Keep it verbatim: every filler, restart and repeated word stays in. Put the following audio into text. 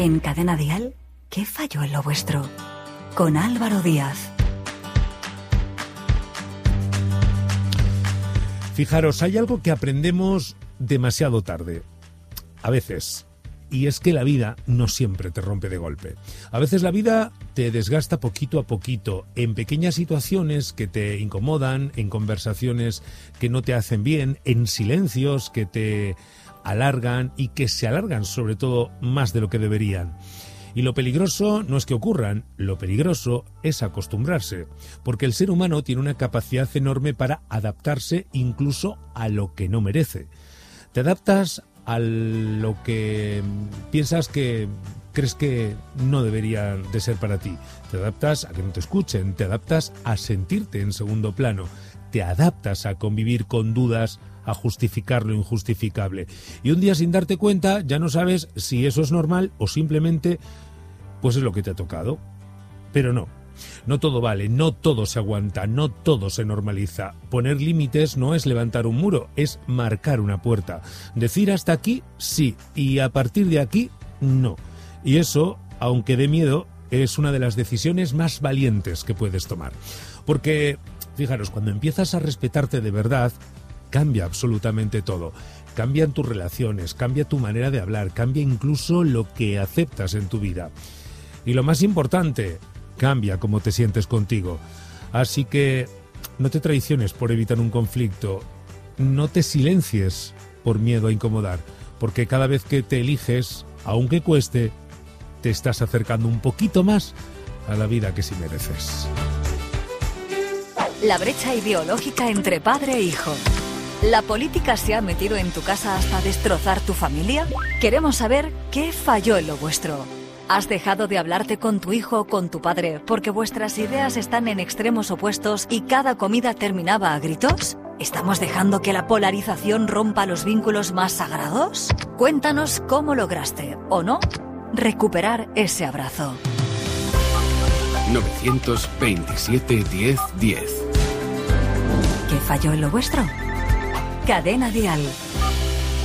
En Cadena Dial, ¿qué falló en lo vuestro? Con Álvaro Díaz. Fijaros, hay algo que aprendemos demasiado tarde. A veces. Y es que la vida no siempre te rompe de golpe. A veces la vida te desgasta poquito a poquito, en pequeñas situaciones que te incomodan, en conversaciones que no te hacen bien, en silencios que te alargan y que se alargan sobre todo más de lo que deberían. Y lo peligroso no es que ocurran, lo peligroso es acostumbrarse, porque el ser humano tiene una capacidad enorme para adaptarse incluso a lo que no merece. Te adaptas a lo que piensas que crees que no debería de ser para ti. Te adaptas a que no te escuchen, te adaptas a sentirte en segundo plano, te adaptas a convivir con dudas, a justificar lo injustificable. Y un día sin darte cuenta ya no sabes si eso es normal o simplemente pues es lo que te ha tocado. Pero no, no todo vale, no todo se aguanta, no todo se normaliza. Poner límites no es levantar un muro, es marcar una puerta. Decir hasta aquí, sí, y a partir de aquí, no. Y eso, aunque dé miedo, es una de las decisiones más valientes que puedes tomar. Porque, fijaros, cuando empiezas a respetarte de verdad, cambia absolutamente todo. Cambian tus relaciones, cambia tu manera de hablar, cambia incluso lo que aceptas en tu vida. Y lo más importante, cambia cómo te sientes contigo. Así que no te traiciones por evitar un conflicto, no te silencies por miedo a incomodar, porque cada vez que te eliges, aunque cueste, te estás acercando un poquito más a la vida que sí mereces. La brecha ideológica entre padre e hijo. ¿La política se ha metido en tu casa hasta destrozar tu familia? Queremos saber qué falló en lo vuestro. ¿Has dejado de hablarte con tu hijo o con tu padre porque vuestras ideas están en extremos opuestos y cada comida terminaba a gritos? ¿Estamos dejando que la polarización rompa los vínculos más sagrados? Cuéntanos cómo lograste, o no, recuperar ese abrazo. novecientos veintisiete diez diez. ¿Qué falló en lo vuestro? Cadena Dial.